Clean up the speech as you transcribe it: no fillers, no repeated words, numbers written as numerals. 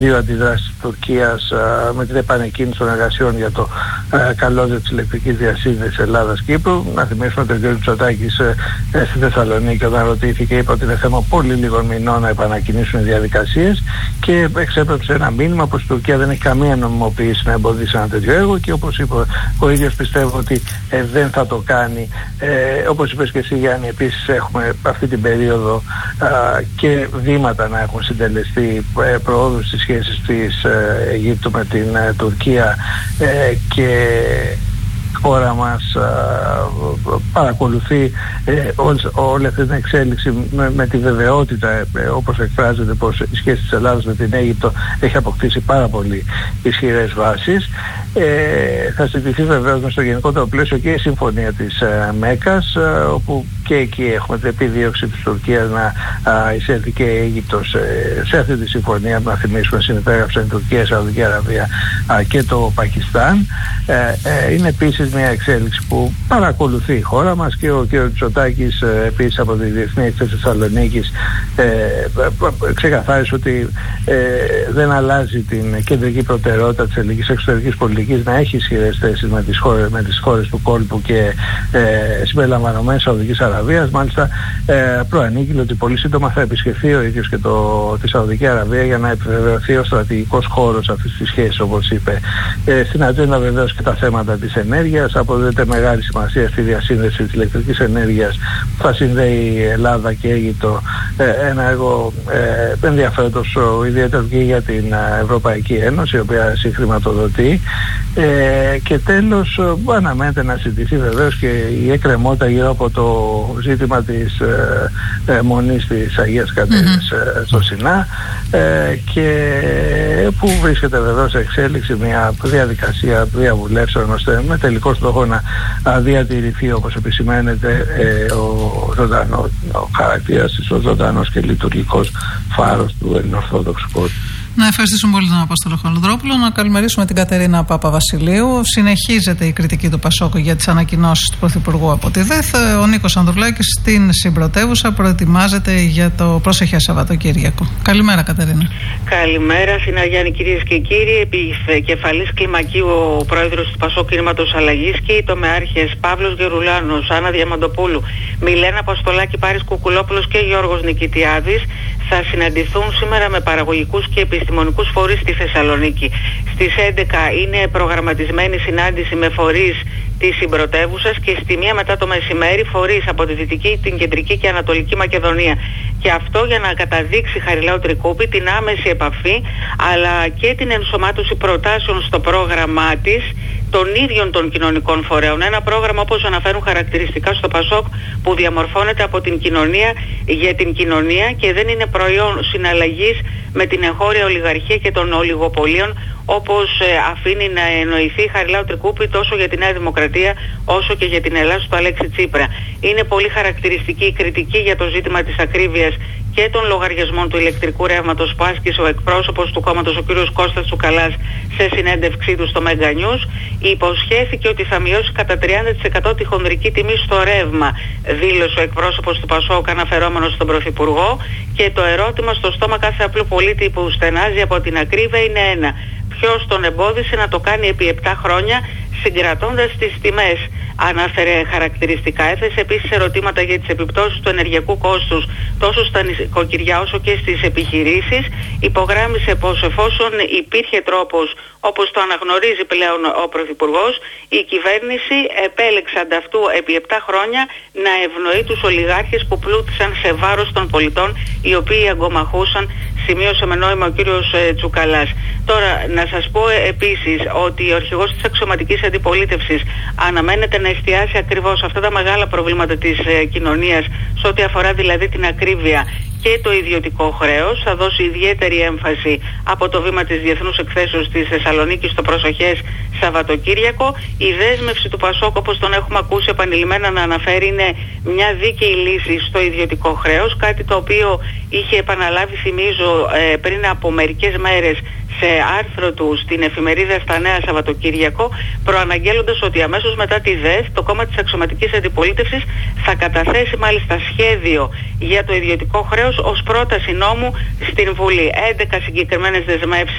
δύο αντιδράσεις της Τουρκίας με την επανεκκίνηση των εργασιών για το καλώδιο της ηλεκτρικής διασύνδεσης Ελλάδας-Κύπρου. Να θυμίσουμε ότι ο κ. Μητσοτάκης στη Θεσσαλονίκη, όταν ρωτήθηκε, είπε ότι είναι θέμα πολύ λίγων μηνών να επανακκινήσουν οι διαδικασίες, και εξέπρεψε ένα μήνυμα πως η Τουρκία δεν έχει καμία νομιμοποίηση να εμποδίσει ένα τέτοιο έργο, και όπως είπε ο ίδιος, πιστεύω ότι δεν θα το κάνει. Όπως είπες και εσύ, Γιάννη, επίσης έχουμε αυτή την περίοδο και βήματα να έχουν συντελεστεί προόδους στις σχέσεις της Αιγύπτου με την Τουρκία, και η χώρα μας παρακολουθεί όλη αυτή την εξέλιξη με τη βεβαιότητα, όπως εκφράζεται, πως η σχέση της Ελλάδας με την Αίγυπτο έχει αποκτήσει πάρα πολύ ισχυρές βάσεις. Θα συζητηθεί βεβαίως μες στο γενικότερο πλαίσιο και η συμφωνία της Μέκας, όπου και εκεί έχουμε την επιδίωξη της Τουρκίας να εισέλθει και η Αίγυπτος σε αυτή τη συμφωνία. Να θυμίσουμε, συνυπέγραψαν η Τουρκία, η Σαουδική Αραβία και το Πακιστάν. Είναι επίσης μια εξέλιξη που παρακολουθεί η χώρα μας, και ο κ. Μητσοτάκης επίσης από τη Διεθνή Έκθεση Θεσσαλονίκης ξεκαθάρισε ότι δεν αλλάζει την κεντρική προτεραιότητα της ελληνικής εξωτερικής πολιτικής να έχει ισχυρές θέσεις με τις χώρες του κόλπου και συμπεριλαμβανομένης Σαουδικής Αραβίας. Μάλιστα προανήγγειλε ότι πολύ σύντομα θα επισκεφθεί ο ίδιος και τη Σαουδική Αραβία για να επιβεβαιωθεί ο στρατηγικός χώρος αυτής της σχέσης, όπως είπε. Στην ατζέντα βεβαίως και τα θέματα της ενέργειας. Αποδίδεται μεγάλη σημασία στη διασύνδεση της ηλεκτρικής ενέργειας που θα συνδέει η Ελλάδα και Αίγυπτο, ένα έργο ενδιαφέροντος ιδιαίτερα και για την Ευρωπαϊκή Ένωση, η οποία συγχρηματοδοτεί. Και τέλος, αναμένεται να συζητηθεί βεβαίως και η εκκρεμότητα γύρω από το ζήτημα της μονής της Αγίας Κατερίνης στο Σινά, και που βρίσκεται βεβαίως σε εξέλιξη μια διαδικασία διαβουλεύσεων, ώστε με τελικό στόχο να διατηρηθεί, όπως επισημαίνεται, ο χαρακτήρας της, ο ζωντανός και λειτουργικός φάρος του ελληνοορθόδοξου κόσμου. Να ευχαριστήσουμε πολύ τον Απόστολο Χολοδρόπουλο. Να καλημερίσουμε την Κατερίνα Παπαβασιλείου. Συνεχίζεται η κριτική του Πασόκ για τις ανακοινώσεις του Πρωθυπουργού από τη ΔΕΘ. Ο Νίκος Ανδρουλάκης στην Συμπρωτεύουσα προετοιμάζεται για το προσεχές Σαββατοκύριακο. Καλημέρα, Κατερίνα. Καλημέρα, Συναγιάννη, κυρίες και κύριοι. Επικεφαλής κλιμακίου ο πρόεδρος του Πασόκ Κινήματος Αλλαγής και οι τομεάρχες Παύλος Γερουλάνος, Άννα Διαμαντοπούλου, Μιλένα Αποστολάκη, Πάρης Κουκουλόπουλος και Γιώργος Νικητιάδης θα συναντηθούν σήμερα με παραγωγικούς και επιστημονικούς φορείς στη Θεσσαλονίκη. Στις 11 είναι προγραμματισμένη συνάντηση με φορείς της Συμπρωτεύουσας, και στη 1 μετά το μεσημέρι φορείς από τη Δυτική, την Κεντρική και Ανατολική Μακεδονία. Και αυτό για να καταδείξει Χαριλάου Τρικούπη την άμεση επαφή, αλλά και την ενσωμάτωση προτάσεων στο πρόγραμμά της των ίδιων των κοινωνικών φορέων. Ένα πρόγραμμα, όπως αναφέρουν χαρακτηριστικά στο Πασόκ, που διαμορφώνεται από την κοινωνία για την κοινωνία και δεν είναι προϊόν συναλλαγής με την εγχώρια ολιγαρχία και των ολιγοπολίων, όπως αφήνει να εννοηθεί Χαριλάου Τρικούπη τόσο για τη Νέα Δημοκρατία όσο και για την Ελλάδα του Αλέξη Τσίπρα. Είναι πολύ χαρακτηριστική η κριτική για το ζήτημα της ακρίβειας και των λογαριασμών του ηλεκτρικού ρεύματος που άσκησε ο εκπρόσωπος του κόμματος, ο κ. Κώστας Τσουκαλάς, σε συνέντευξή του στο Mega News. Υποσχέθηκε ότι θα μειώσει κατά 30% τη χονδρική τιμή στο ρεύμα, δήλωσε ο εκπρόσωπος του Πασόκ αναφερόμενος στον Πρωθυπουργό, και το ερώτημα στο στόμα κάθε απλού πολίτη που στενάζει από την ακρίβεια είναι ένα: ποιος τον εμπόδισε να το κάνει επί 7 χρόνια συγκρατώντας τις τιμές? Ανάφερε χαρακτηριστικά. Έθεσε επίσης ερωτήματα για τις επιπτώσεις του ενεργειακού κόστους τόσο στα νοικοκυριά όσο και στις επιχειρήσεις. Υπογράμμισε πως εφόσον υπήρχε τρόπος, όπως το αναγνωρίζει πλέον ο Πρωθυπουργός, η κυβέρνηση επέλεξε ανταυτού επί 7 χρόνια να ευνοεί τους ολιγάρχες που πλούτησαν σε βάρος των πολιτών, οι οποίοι αγκομαχούσαν, σημείωσε με νόημα ο κύριος Τσουκαλάς. Τώρα, να σας πω επίσης ότι ο αρχηγός της αξιωματικής αντιπολίτευσης αναμένεται να εστιάσει ακριβώς σε αυτά τα μεγάλα προβλήματα της κοινωνίας, σε ό,τι αφορά δηλαδή την ακρίβεια και το ιδιωτικό χρέος. Θα δώσει ιδιαίτερη έμφαση από το βήμα της Διεθνούς Εκθέσεως της Θεσσαλονίκης στο προσοχές Σαββατοκύριακο. Η δέσμευση του Πασόκ, όπως τον έχουμε ακούσει επανειλημμένα να αναφέρει, είναι μια δίκαιη λύση στο ιδιωτικό χρέος, κάτι το οποίο είχε επαναλάβει, θυμίζω, πριν από μερικές μέρες σε άρθρο του στην εφημερίδα Στα Νέα Σαββατοκύριακο, προαναγγέλλοντας ότι αμέσως μετά τη ΔΕΘ το κόμμα της Αξιωματικής Αντιπολίτευσης θα καταθέσει μάλιστα σχέδιο για το ιδιωτικό χρέος ως πρόταση νόμου στην Βουλή. 11 συγκεκριμένες δεσμεύσεις